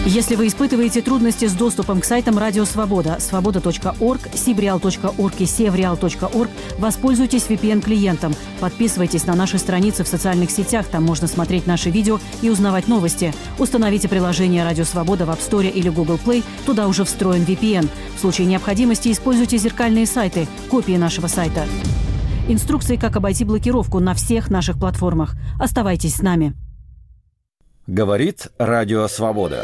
Если вы испытываете трудности с доступом к сайтам Радио Свобода, свобода.орг, sibreal.org и sevreal.org, воспользуйтесь VPN-клиентом. Подписывайтесь на наши страницы в социальных сетях, там можно смотреть наши видео и узнавать новости. Установите приложение Радио Свобода в App Store или Google Play, туда уже встроен VPN. В случае необходимости используйте зеркальные сайты, копии нашего сайта. Инструкции, как обойти блокировку на всех наших платформах. Оставайтесь с нами. Говорит Радио Свобода.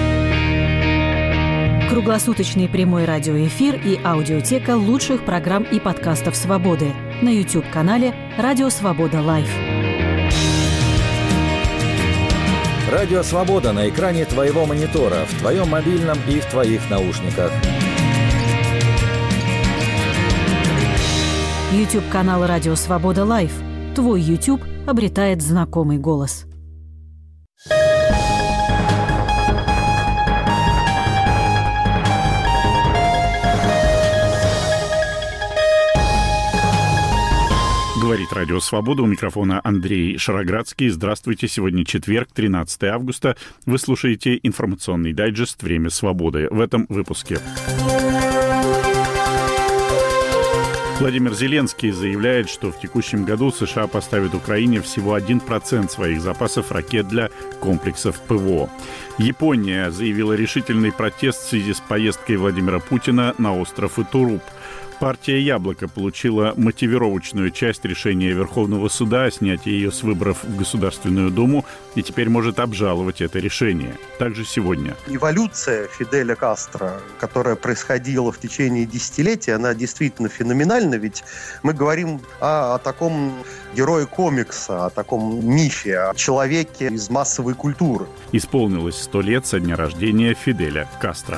Круглосуточный прямой радиоэфир и аудиотека лучших программ и подкастов «Свободы» на YouTube-канале «Радио Свобода Лайв». Радио Свобода на экране твоего монитора, в твоем мобильном и в твоих наушниках. YouTube-канал «Радио Свобода Лайв». Твой YouTube обретает знакомый голос. Говорит Радио Свобода. У микрофона Андрей Шароградский. Здравствуйте. Сегодня четверг, 13 августа. Вы слушаете информационный дайджест «Время свободы». В этом выпуске. Владимир Зеленский заявляет, что в текущем году США поставят Украине всего 1% своих запасов ракет для комплексов ПВО. Япония заявила решительный протест в связи с поездкой Владимира Путина на остров Итуруп. Партия «Яблоко» получила мотивировочную часть решения Верховного суда о снятии ее с выборов в Государственную Думу и теперь может обжаловать это решение. Также сегодня. Эволюция Фиделя Кастро, которая происходила в течение десятилетий, она действительно феноменальна, ведь мы говорим о таком герое комикса, о таком мифе, о человеке из массовой культуры. Исполнилось 100 лет со дня рождения Фиделя Кастро.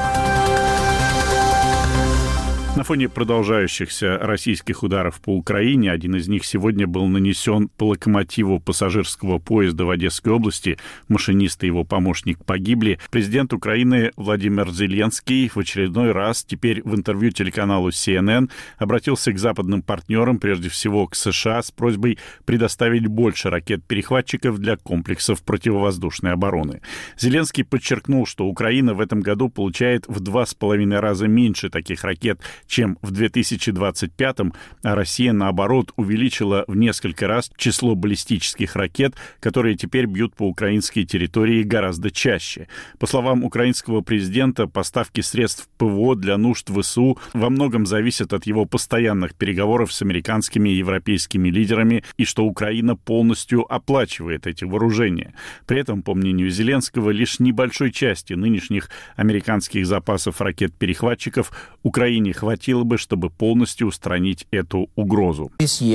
На фоне продолжающихся российских ударов по Украине, один из них сегодня был нанесен по локомотиву пассажирского поезда в Одесской области. Машинист и его помощник погибли. Президент Украины Владимир Зеленский в очередной раз, теперь в интервью телеканалу CNN, обратился к западным партнерам, прежде всего к США, с просьбой предоставить больше ракет-перехватчиков для комплексов противовоздушной обороны. Зеленский подчеркнул, что Украина в этом году получает в 2,5 раза меньше таких ракет, чем в 2025-м, а Россия, наоборот, увеличила в несколько раз число баллистических ракет, которые теперь бьют по украинской территории гораздо чаще. По словам украинского президента, поставки средств ПВО для нужд ВСУ во многом зависят от его постоянных переговоров с американскими и европейскими лидерами, и что Украина полностью оплачивает эти вооружения. При этом, по мнению Зеленского, лишь небольшой части нынешних американских запасов ракет-перехватчиков Украине хватило бы, чтобы полностью устранить эту угрозу.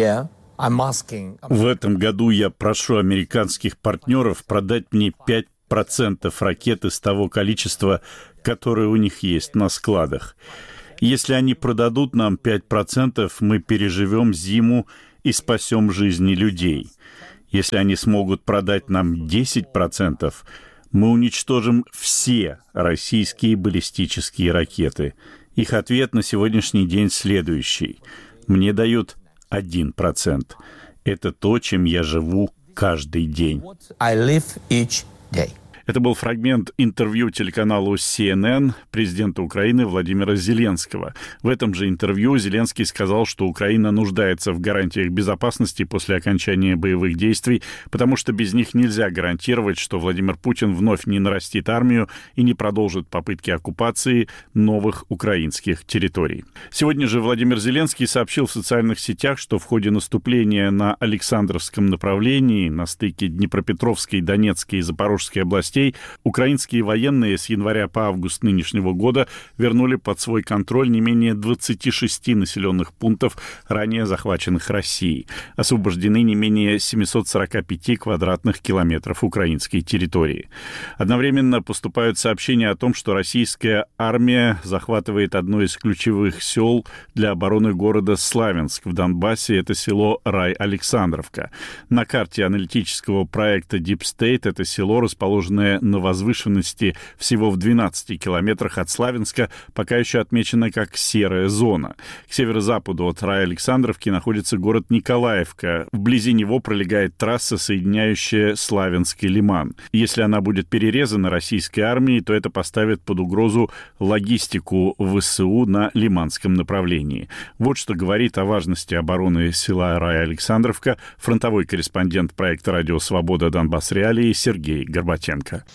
В этом году я прошу американских партнеров продать мне 5% ракет из того количества, которое у них есть на складах. Если они продадут нам 5%, мы переживем зиму и спасем жизни людей. Если они смогут продать нам 10%, мы уничтожим все российские баллистические ракеты. Их ответ на сегодняшний день следующий. Мне дают 1%. Это то, чем я живу каждый день. Это был фрагмент интервью телеканалу CNN президента Украины Владимира Зеленского. В этом же интервью Зеленский сказал, что Украина нуждается в гарантиях безопасности после окончания боевых действий, потому что без них нельзя гарантировать, что Владимир Путин вновь не нарастит армию и не продолжит попытки оккупации новых украинских территорий. Сегодня же Владимир Зеленский сообщил в социальных сетях, что в ходе наступления на Александровском направлении, на стыке Днепропетровской, Донецкой и Запорожской областей, украинские военные с января по август нынешнего года вернули под свой контроль не менее 26 населенных пунктов, ранее захваченных Россией. Освобождены не менее 745 квадратных километров украинской территории. Одновременно поступают сообщения о том, что российская армия захватывает одно из ключевых сел для обороны города Славянск в Донбассе. Это село Рай-Александровка. На карте аналитического проекта Deep State это село, расположенное расположенная на возвышенности всего в 12 километрах от Славянска, пока еще отмечена как серая зона. К северо-западу от Райо-Александровки находится город Николаевка. Вблизи него пролегает трасса, соединяющая Славянск и Лиман. Если она будет перерезана российской армией, то это поставит под угрозу логистику ВСУ на лиманском направлении. Вот что говорит о важности обороны села Райо-Александровка фронтовой корреспондент проекта «Радио Свобода. Донбасс Реалии» Сергей Горбатенко.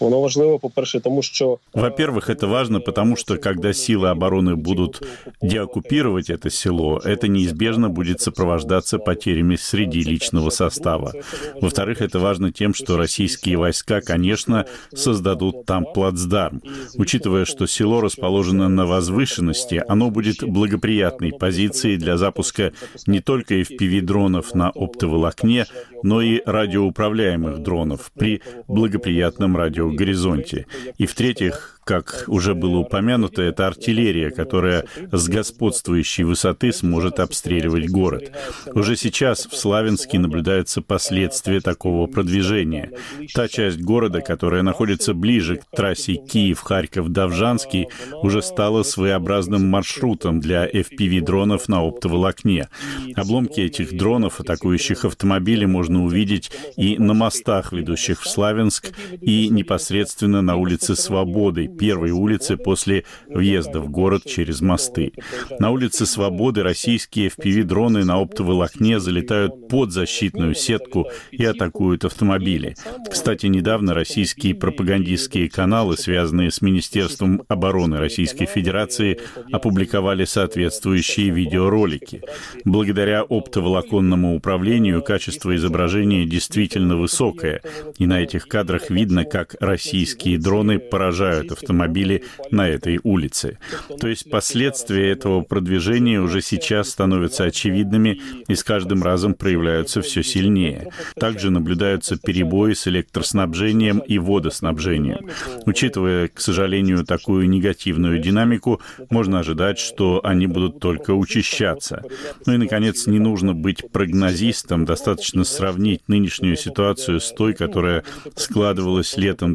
Во-первых, это важно, потому что когда силы обороны будут деоккупировать это село, это неизбежно будет сопровождаться потерями среди личного состава. Во-вторых, это важно тем, что российские войска, конечно, создадут там плацдарм. Учитывая, что село расположено на возвышенности, оно будет благоприятной позицией для запуска не только FPV-дронов на оптоволокне, но и радиоуправляемых дронов при благоприятном радиогоризонте. И в-третьих, как уже было упомянуто, это артиллерия, которая с господствующей высоты сможет обстреливать город. Уже сейчас в Славянске наблюдаются последствия такого продвижения. Та часть города, которая находится ближе к трассе Киев-Харьков-Довжанский, уже стала своеобразным маршрутом для FPV-дронов на оптоволокне. Обломки этих дронов, атакующих автомобили, можно увидеть и на мостах, ведущих в Славянск, и непосредственно на улице Свободы, первой улице после въезда в город через мосты. На улице Свободы российские FPV-дроны на оптоволокне залетают под защитную сетку и атакуют автомобили. Кстати, недавно российские пропагандистские каналы, связанные с Министерством обороны Российской Федерации, опубликовали соответствующие видеоролики. Благодаря оптоволоконному управлению качество изображения действительно высокое, и на этих кадрах видно, как российские дроны поражают автомобили на этой улице. То есть последствия этого продвижения уже сейчас становятся очевидными и с каждым разом проявляются все сильнее. Также наблюдаются перебои с электроснабжением и водоснабжением. Учитывая, к сожалению, такую негативную динамику, можно ожидать, что они будут только учащаться. Ну и, наконец, не нужно быть прогнозистом, достаточно сравнить нынешнюю ситуацию с той, которая складывалась летом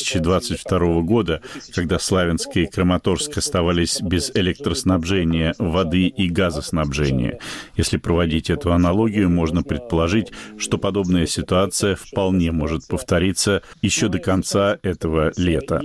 2022 года, когда Славянск и Краматорск оставались без электроснабжения, воды и газоснабжения. Если проводить эту аналогию, можно предположить, что подобная ситуация вполне может повториться еще до конца этого лета.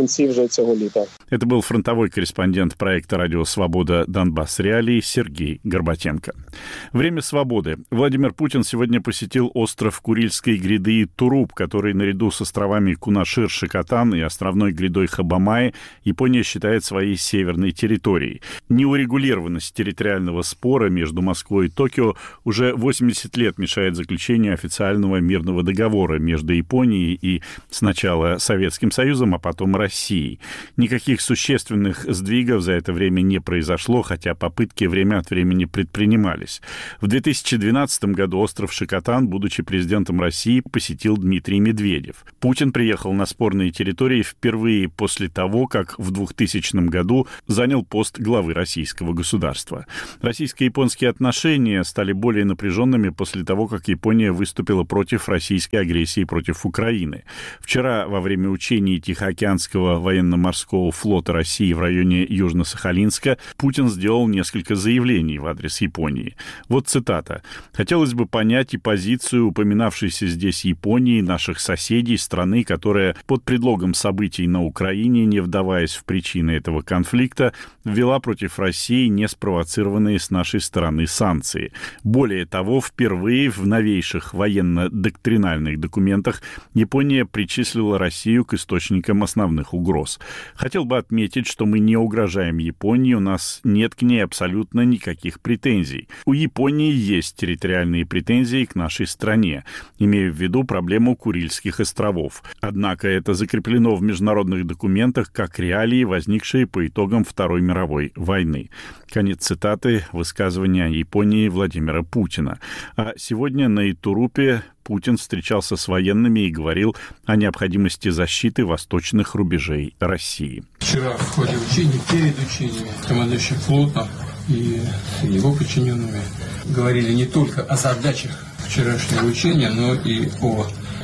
Это был фронтовой корреспондент проекта «Радио Свобода. Донбасс Реалии» Сергей Горбатенко. Время свободы. Владимир Путин сегодня посетил остров Курильской гряды Туруп, который наряду с островами Кунашир-Шикотан и островной грядой Хабамаи Япония считает своей северной территорией. Неурегулированность территориального спора между Москвой и Токио уже 80 лет мешает заключению официального мирного договора между Японией и сначала Советским Союзом, а потом Россией. Никаких существенных сдвигов за это время не произошло, хотя попытки время от времени предпринимались. В 2012 году остров Шикотан, будучи президентом России, посетил Дмитрий Медведев. Путин приехал на спорные территории впервые после того, как в 2000 году занял пост главы российского государства. Российско-японские отношения стали более напряженными после того, как Япония выступила против российской агрессии против Украины. Вчера во время учений Тихоокеанского военно-морского флота России в районе Южно-Сахалинска Путин сделал несколько заявлений в адрес Японии. Вот цитата. «Хотелось бы понять и позицию упоминавшейся здесь Японии, наших соседей, страны, которая под предлогом событий на Украине, не вдаваясь в причины этого конфликта, ввела против России неспровоцированные с нашей стороны санкции. Более того, впервые в новейших военно-доктринальных документах Япония причислила Россию к источникам основных угроз. Хотел бы отметить, что мы не угрожаем Японии, у нас нет к ней абсолютно никаких претензий. У Японии есть территориальные претензии к нашей стране, имею в виду проблему Курильских островов. Однако это закреплено в международных документах как реалии, возникшие по итогам Второй мировой войны». Конец цитаты высказывания Японии Владимира Путина. А сегодня на Итурупе Путин встречался с военными и говорил о необходимости защиты восточных рубежей России. Вчера в ходе учений, перед учениями, командующий флотом и его подчиненными говорили не только о задачах вчерашнего учения, но и о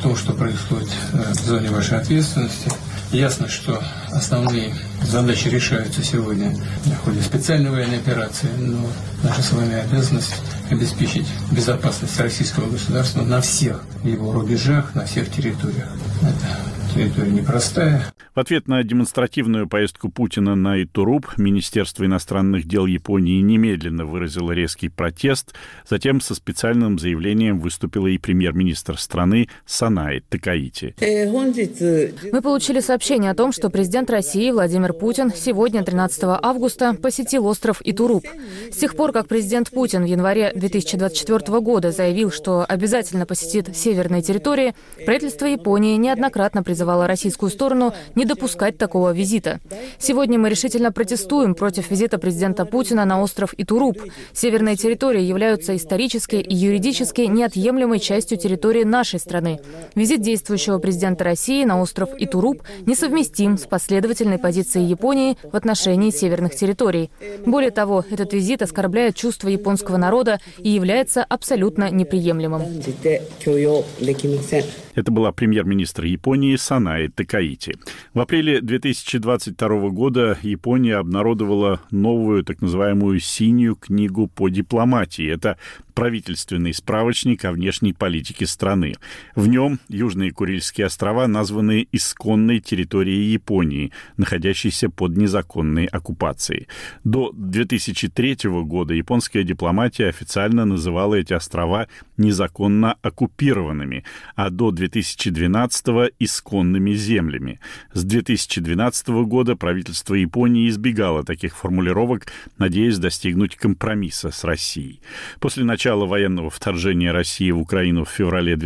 том, что происходит в зоне вашей ответственности. Ясно, что основные задачи решаются сегодня в ходе специальной военной операции, но наша с вами обязанность обеспечить безопасность российского государства на всех его рубежах, на всех территориях. Это территория непростая. В ответ на демонстративную поездку Путина на Итуруп Министерство иностранных дел Японии немедленно выразило резкий протест. Затем со специальным заявлением выступила и премьер-министр страны Санаэ Такаити. Мы получили сообщение о том, что президент России Владимир Путин сегодня, 13 августа, посетил остров Итуруп. С тех пор, как президент Путин в январе 2024 года заявил, что обязательно посетит северные территории, правительство Японии неоднократно призывало российскую сторону не допускать такого визита. Сегодня мы решительно протестуем против визита президента Путина на остров Итуруп. Северные территории являются исторически и юридически неотъемлемой частью территории нашей страны. Визит действующего президента России на остров Итуруп несовместим с последовательной позицией Японии в отношении северных территорий. Более того, этот визит оскорбляет чувства японского народа и является абсолютно неприемлемым. Это была премьер-министр Японии Санаэ Такаити. В апреле 2022 года Япония обнародовала новую так называемую «синюю книгу по дипломатии». Это правительственный справочник о внешней политике страны. В нем Южные Курильские острова названы исконной территорией Японии, находящейся под незаконной оккупацией. До 2003 года японская дипломатия официально называла эти острова незаконно оккупированными, а до 2012-го — исконными землями. С 2012 года правительство Японии избегало таких формулировок, надеясь достигнуть компромисса с Россией. После начала военного вторжения России в Украину в феврале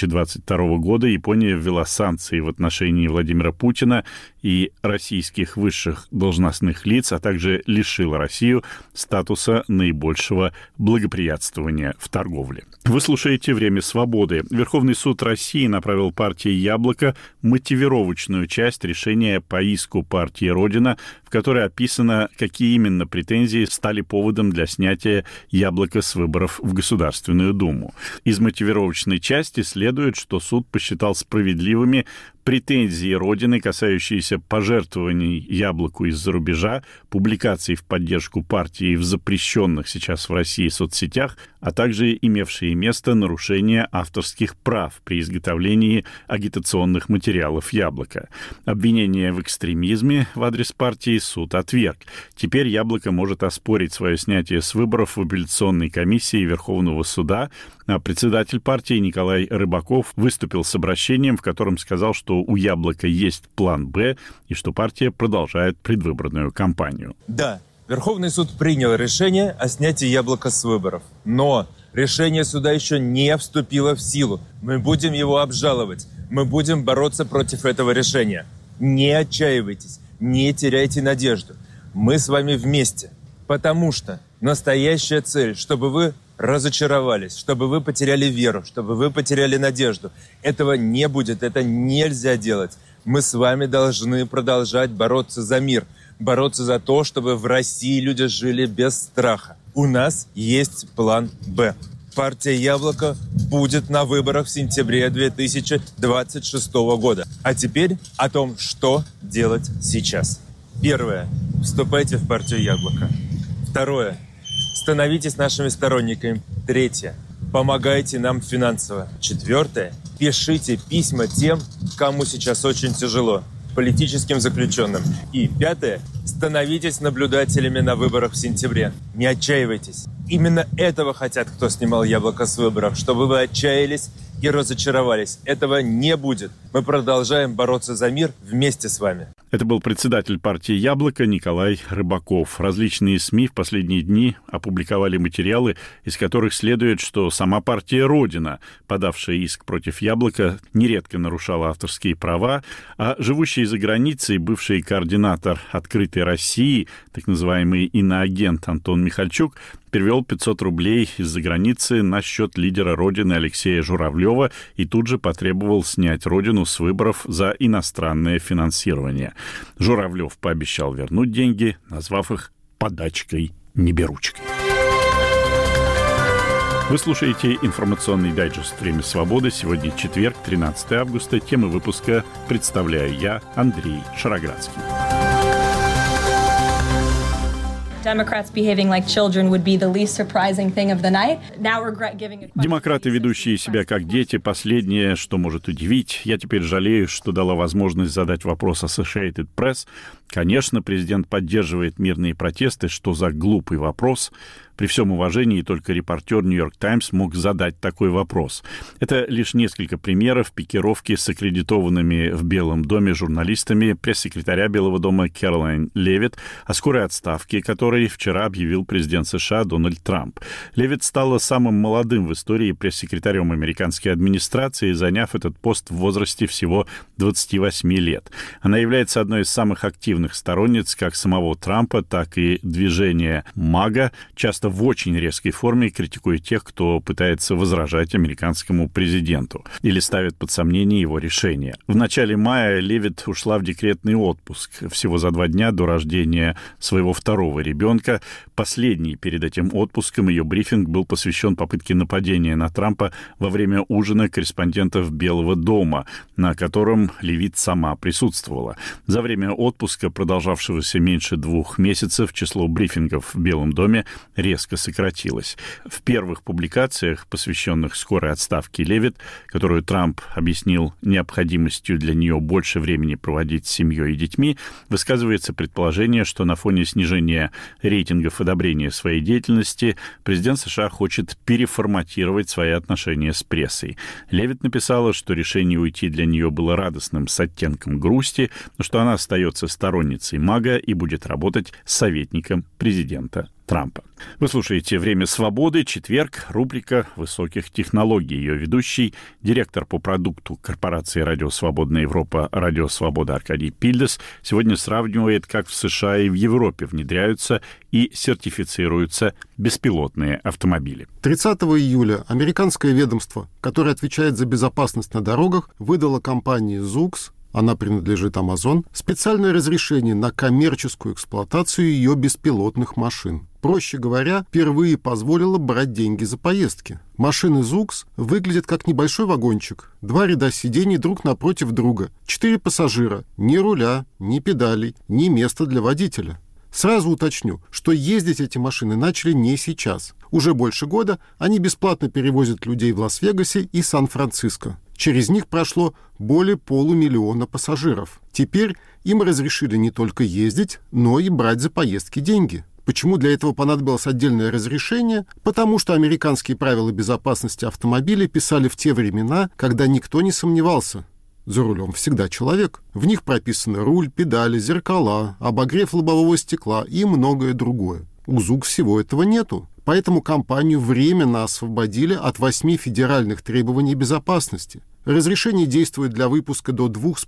2022 года Япония ввела санкции в отношении Владимира Путина и российских высших должностных лиц, а также лишила Россию статуса наибольшего благоприятствования в торговле. Вы слушаете «Время свободы». Верховный суд России направил партии «Яблоко» мотивировочную часть решения по иску партии «Родина», в которой описано, какие именно претензии стали поводом для снятия «Яблока» с выборов в Государственную Думу. Из мотивировочной части следует, что суд посчитал справедливыми претензии Родины, касающиеся пожертвований «Яблоку» из-за рубежа, публикаций в поддержку партии в запрещенных сейчас в России соцсетях, а также имевшие место нарушения авторских прав при изготовлении агитационных материалов «Яблоко». Обвинение в экстремизме в адрес партии суд отверг. Теперь «Яблоко» может оспорить свое снятие с выборов в апелляционной комиссии Верховного суда, а председатель партии Николай Рыбаков выступил с обращением, в котором сказал, что у «Яблока» есть план «Б» и что партия продолжает предвыборную кампанию. Да, Верховный суд принял решение о снятии «Яблока» с выборов. Но решение суда еще не вступило в силу. Мы будем его обжаловать. Мы будем бороться против этого решения. Не отчаивайтесь, не теряйте надежду. Мы с вами вместе. Потому что настоящая цель, чтобы вы разочаровались, чтобы вы потеряли веру, чтобы вы потеряли надежду. Этого не будет, это нельзя делать. Мы с вами должны продолжать бороться за мир, бороться за то, чтобы в России люди жили без страха. У нас есть план «Б». Партия «Яблоко» будет на выборах в сентябре 2026 года. А теперь о том, что делать сейчас. Первое. Вступайте в партию «Яблоко». Второе. Становитесь нашими сторонниками. Третье. Помогайте нам финансово. Четвертое. Пишите письма тем, кому сейчас очень тяжело, политическим заключенным. И пятое. Становитесь наблюдателями на выборах в сентябре. Не отчаивайтесь. Именно этого хотят, кто снимал «Яблоко» с выборов, чтобы вы отчаялись и разочаровались. Этого не будет. Мы продолжаем бороться за мир вместе с вами. Это был председатель партии «Яблоко» Николай Рыбаков. Различные СМИ в последние дни опубликовали материалы, из которых следует, что сама партия «Родина», подавшая иск против «Яблока», нередко нарушала авторские права, а живущий за границей бывший координатор «Открытой России», так называемый иноагент Антон Михальчук, перевел 500 рублей из-за границы на счет лидера «Родины» Алексея Журавлева и тут же потребовал снять «Родину» с выборов за иностранное финансирование. Журавлев пообещал вернуть деньги, назвав их подачкой-неберучкой. Вы слушаете информационный дайджест «Время свободы». Сегодня четверг, 13 августа. Темы выпуска представляю я, Андрей Шароградский. Демократы, ведущие себя как дети, последнее, что может удивить. Я теперь жалею, что дала возможность задать вопрос Associated Press. Конечно, президент поддерживает мирные протесты. Что за глупый вопрос? При всем уважении, только репортер «Нью-Йорк Таймс» мог задать такой вопрос. Это лишь несколько примеров пикировки с аккредитованными в Белом доме журналистами пресс-секретаря Белого дома Кэролайн Левитт о скорой отставке, которой вчера объявил президент США Дональд Трамп. Левитт стала самым молодым в истории пресс-секретарем американской администрации, заняв этот пост в возрасте всего 28 лет. Она является одной из самых активных сторонниц как самого Трампа, так и движения МАГА, часто в очень резкой форме критикуя тех, кто пытается возражать американскому президенту или ставит под сомнение его решения. В начале мая Левитт ушла в декретный отпуск всего за 2 дня до рождения своего второго ребенка. Последний перед этим отпуском ее брифинг был посвящен попытке нападения на Трампа во время ужина корреспондентов Белого дома, на котором Левитт сама присутствовала. За время отпуска, продолжавшегося меньше 2 месяцев, число брифингов в Белом доме резко сократилось. В первых публикациях, посвященных скорой отставке Левитт, которую Трамп объяснил необходимостью для нее больше времени проводить с семьей и детьми, высказывается предположение, что на фоне снижения рейтингов одобрения своей деятельности президент США хочет переформатировать свои отношения с прессой. Левитт написала, что решение уйти для нее было радостным с оттенком грусти, но что она остается сторонницей МАГА и будет работать советником президента Трампа. Вы слушаете «Время свободы», четверг, рубрика «Высоких технологий». Ее ведущий, директор по продукту корпорации «Радио Свободная Европа» «Радио Свобода» Аркадий Пильдес сегодня сравнивает, как в США и в Европе внедряются и сертифицируются беспилотные автомобили. 30 июля американское ведомство, которое отвечает за безопасность на дорогах, выдало компании Zoox, она принадлежит Amazon, специальное разрешение на коммерческую эксплуатацию ее беспилотных машин. Проще говоря, впервые позволила брать деньги за поездки. Машины Zoox выглядят как небольшой вагончик. 2 ряда сидений друг напротив друга. 4 пассажира. Ни руля, ни педалей, ни места для водителя. Сразу уточню, что ездить эти машины начали не сейчас. Уже больше года они бесплатно перевозят людей в Лас-Вегасе и Сан-Франциско. Через них прошло более 500 000 пассажиров. Теперь им разрешили не только ездить, но и брать за поездки деньги. Почему для этого понадобилось отдельное разрешение? Потому что американские правила безопасности автомобилей писали в те времена, когда никто не сомневался. За рулем всегда человек. В них прописаны руль, педали, зеркала, обогрев лобового стекла и многое другое. У Zoox всего этого нету. Поэтому компанию временно освободили от 8 федеральных требований безопасности. Разрешение действует для выпуска до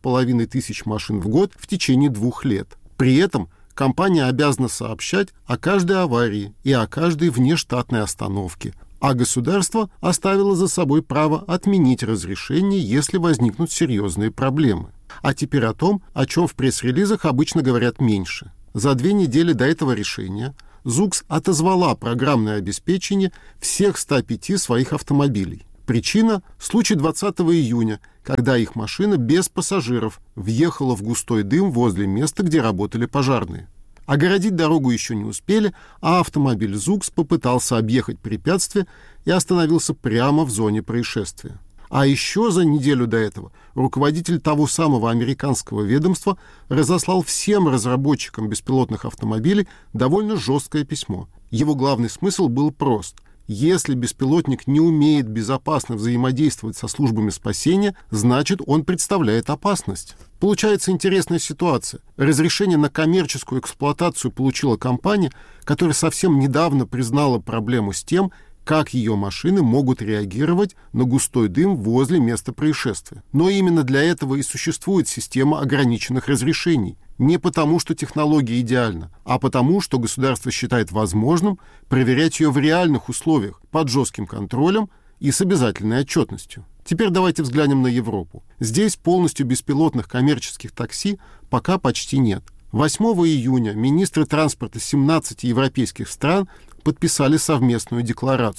2500 машин в год в течение 2 лет. При этом компания обязана сообщать о каждой аварии и о каждой внештатной остановке, а государство оставило за собой право отменить разрешение, если возникнут серьезные проблемы. А теперь о том, о чем в пресс-релизах обычно говорят меньше. За 2 недели до этого решения Zoox отозвала программное обеспечение всех 105 своих автомобилей. Причина – случай 20 июня, когда их машина без пассажиров въехала в густой дым возле места, где работали пожарные. Огородить дорогу еще не успели, а автомобиль Zoox попытался объехать препятствие и остановился прямо в зоне происшествия. А еще за неделю до этого руководитель того самого американского ведомства разослал всем разработчикам беспилотных автомобилей довольно жесткое письмо. Его главный смысл был прост. Если беспилотник не умеет безопасно взаимодействовать со службами спасения, значит, он представляет опасность. Получается интересная ситуация. Разрешение на коммерческую эксплуатацию получила компания, которая совсем недавно признала проблему с тем, как ее машины могут реагировать на густой дым возле места происшествия. Но именно для этого и существует система ограниченных разрешений. Не потому, что технология идеальна, а потому, что государство считает возможным проверять ее в реальных условиях, под жестким контролем и с обязательной отчетностью. Теперь давайте взглянем на Европу. Здесь полностью беспилотных коммерческих такси пока почти нет. 8 июня министры транспорта 17 европейских стран подписали совместную декларацию.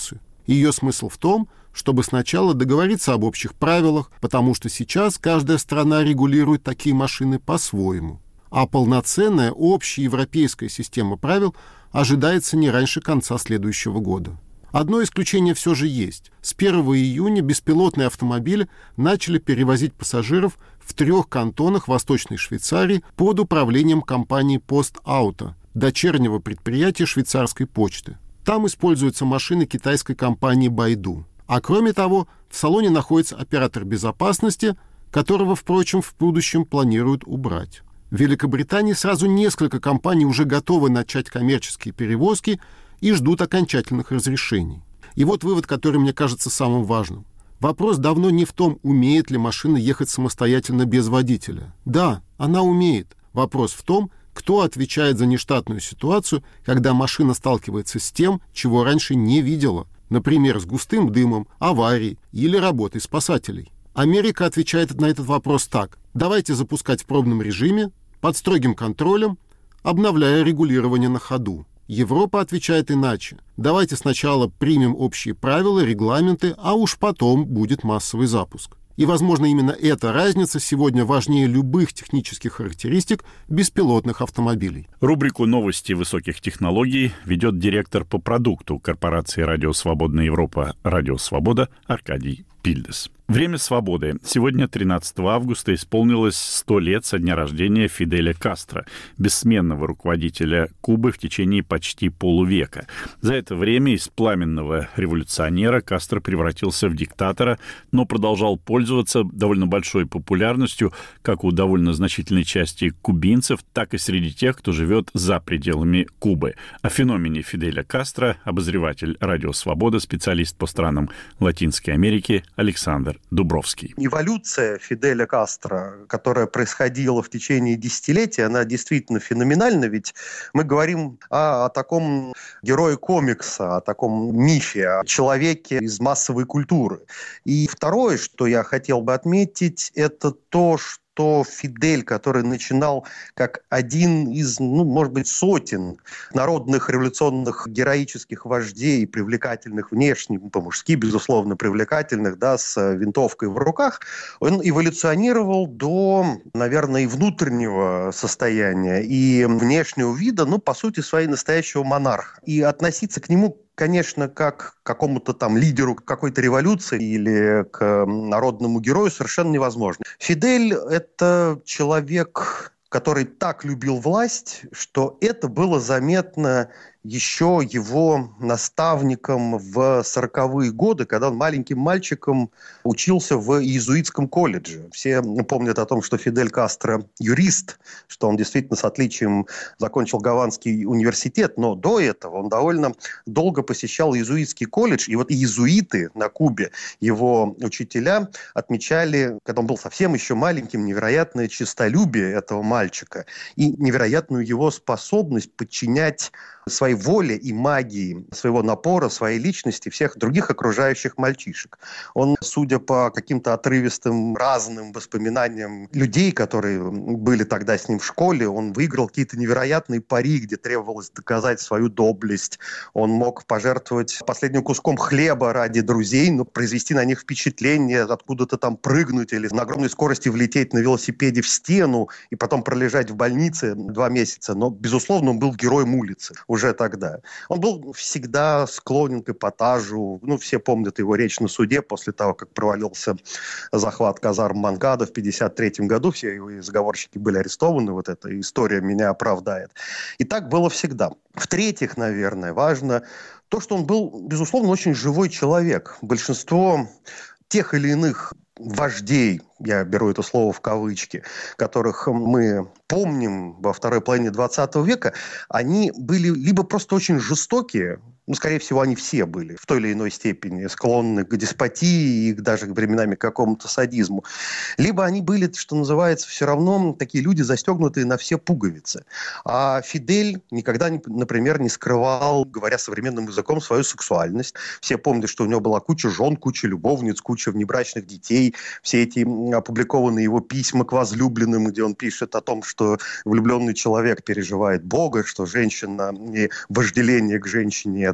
Ее смысл в том, чтобы сначала договориться об общих правилах, потому что сейчас каждая страна регулирует такие машины по-своему. А полноценная общая европейская система правил ожидается не раньше конца следующего года. Одно исключение все же есть. С 1 июня беспилотные автомобили начали перевозить пассажиров в 3 кантонах Восточной Швейцарии под управлением компании PostAuto, дочернего предприятия швейцарской почты. Там используются машины китайской компании Baidu. А кроме того, в салоне находится оператор безопасности, которого, впрочем, в будущем планируют убрать. В Великобритании сразу несколько компаний уже готовы начать коммерческие перевозки и ждут окончательных разрешений. И вот вывод, который мне кажется самым важным. Вопрос давно не в том, умеет ли машина ехать самостоятельно без водителя. Да, она умеет. Вопрос в том, кто отвечает за нештатную ситуацию, когда машина сталкивается с тем, чего раньше не видела. Например, с густым дымом, аварией или работой спасателей. Америка отвечает на этот вопрос так. Давайте запускать в пробном режиме, под строгим контролем, обновляя регулирование на ходу. Европа отвечает иначе. Давайте сначала примем общие правила, регламенты, а уж потом будет массовый запуск. И, возможно, именно эта разница сегодня важнее любых технических характеристик беспилотных автомобилей. Рубрику «Новости высоких технологий» ведет директор по продукту корпорации «Радио Свободная Европа» «Радио Свобода» Аркадий Пильдес. Время свободы. Сегодня, 13 августа, исполнилось 100 лет со дня рождения Фиделя Кастро, бессменного руководителя Кубы в течение почти полувека. За это время из пламенного революционера Кастро превратился в диктатора, но продолжал пользоваться довольно большой популярностью как у довольно значительной части кубинцев, так и среди тех, кто живет за пределами Кубы. О феномене Фиделя Кастро обозреватель «Радио Свобода», специалист по странам Латинской Америки Александр Дубровский. Эволюция Фиделя Кастро, которая происходила в течение десятилетий, она действительно феноменальна, ведь мы говорим о таком герое комикса, о таком мифе, о человеке из массовой культуры. И второе, что я хотел бы отметить, это то, что Фидель, который начинал как один из, может быть, сотен народных революционных героических вождей, привлекательных внешне, по-мужски, безусловно, привлекательных, да, с винтовкой в руках, он эволюционировал до, наверное, и внутреннего состояния, и внешнего вида, по сути, своей настоящего монарха. И относиться к нему, конечно, как к какому-то там лидеру какой-то революции или к народному герою совершенно невозможно. Фидель – это человек, который так любил власть, что это было заметно еще его наставником в 40-е годы, когда он маленьким мальчиком учился в иезуитском колледже. Все помнят о том, что Фидель Кастро юрист, что он действительно с отличием закончил Гаванский университет, но до этого он довольно долго посещал иезуитский колледж, и вот иезуиты на Кубе, его учителя, отмечали, когда он был совсем еще маленьким, невероятное честолюбие этого мальчика и невероятную его способность подчинять своей воле и магии, своего напора, своей личности всех других окружающих мальчишек. Он, судя по каким-то отрывистым разным воспоминаниям людей, которые были тогда с ним в школе, он выиграл какие-то невероятные пари, где требовалось доказать свою доблесть. Он мог пожертвовать последним куском хлеба ради друзей, но произвести на них впечатление, откуда-то там прыгнуть или на огромной скорости влететь на велосипеде в стену и потом пролежать в больнице 2 месяца. Но, безусловно, он был героем улицы уже тогда. Он был всегда склонен к эпатажу. Все помнят его речь на суде после того, как провалился захват казарм Мангада в 1953 году. Все его заговорщики были арестованы. Вот эта история меня оправдает. И так было всегда. В-третьих, наверное, важно то, что он был, безусловно, очень живой человек. Большинство тех или иных вождей, я беру это слово в кавычки, которых мы помним во второй половине 20 века, они были либо просто очень жестокие, скорее всего, они все были в той или иной степени склонны к деспотии и даже временами к какому-то садизму. Либо они были, что называется, все равно такие люди, застегнутые на все пуговицы. А Фидель никогда, например, не скрывал, говоря современным языком, свою сексуальность. Все помнят, что у него была куча жен, куча любовниц, куча внебрачных детей. Все эти опубликованные его письма к возлюбленным, где он пишет о том, что влюбленный человек переживает Бога, что женщина и вожделение к женщине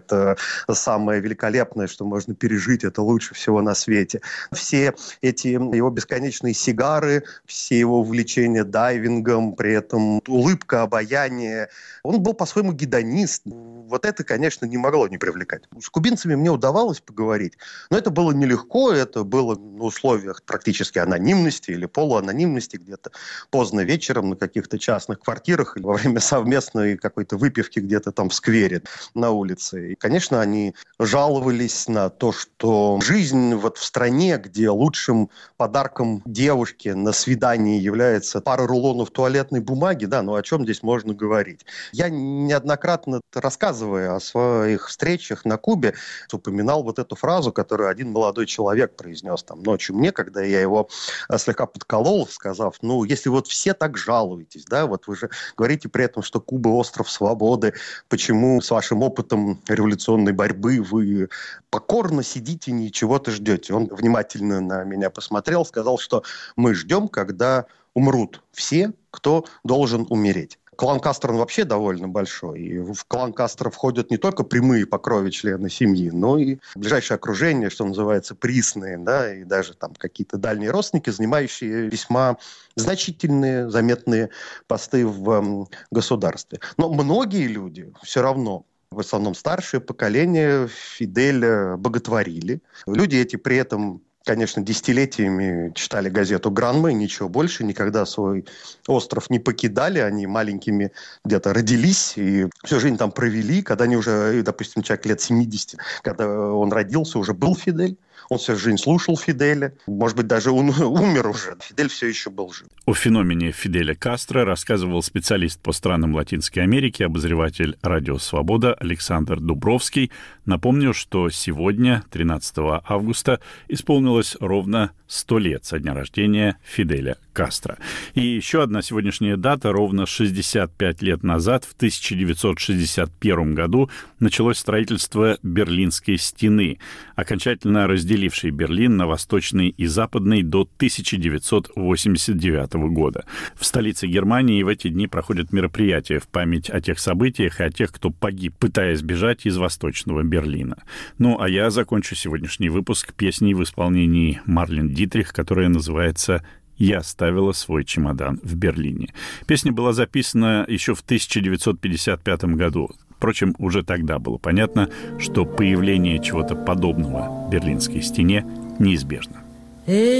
это самое великолепное, что можно пережить, это лучше всего на свете. Все эти его бесконечные сигары, все его увлечения дайвингом, при этом улыбка, обаяние. Он был по-своему гедонист. Вот это, конечно, не могло не привлекать. С кубинцами мне удавалось поговорить, но это было нелегко, это было на условиях практически анонимности или полуанонимности, где-то поздно вечером на каких-то частных квартирах или во время совместной какой-то выпивки где-то там в сквере на улице. И, конечно, они жаловались на то, что жизнь вот в стране, где лучшим подарком девушке на свидании является пара рулонов туалетной бумаги, да, ну о чем здесь можно говорить? Я неоднократно, рассказывая о своих встречах на Кубе, упоминал вот эту фразу, которую один молодой человек произнес там ночью мне, когда я его слегка подколол, сказав, ну, если вот все так жалуетесь, да, вот вы же говорите при этом, что Куба остров свободы, почему с вашим опытом революционной борьбы вы покорно сидите, ничего-то ждете? Он внимательно на меня посмотрел, сказал, что мы ждем, когда умрут все, кто должен умереть. Клан Кастро вообще довольно большой, и в клан Кастро входят не только прямые по крови члены семьи, но и ближайшее окружение, что называется, присные, да, и даже там какие-то дальние родственники, занимающие весьма значительные, заметные посты в государстве. Но многие люди все равно, в основном старшее поколение, Фиделя боготворили. Люди эти при этом, конечно, десятилетиями читали газету «Гранма», и ничего больше, никогда свой остров не покидали, они маленькими где-то родились и всю жизнь там провели, когда они уже, допустим, человек лет 70, когда он родился, уже был Фидель. Он всю жизнь слушал Фиделя. Может быть, даже он умер уже. Фидель все еще был жив. О феномене Фиделя Кастро рассказывал специалист по странам Латинской Америки, обозреватель «Радио Свобода» Александр Дубровский. Напомню, что сегодня, 13 августа, исполнилось ровно 100 лет со дня рождения Фиделя Кастро. И еще одна сегодняшняя дата. Ровно 65 лет назад, в 1961 году, началось строительство Берлинской стены, окончательно разделившей Берлин на восточный и западный до 1989 года. В столице Германии в эти дни проходят мероприятия в память о тех событиях и о тех, кто погиб, пытаясь бежать из восточного Берлина. Ну, а я закончу сегодняшний выпуск песней в исполнении Марлен Дитрих, которая называется «Я оставила свой чемодан в Берлине». Песня была записана еще в 1955 году. Впрочем, уже тогда было понятно, что появление чего-то подобного Берлинской стене неизбежно.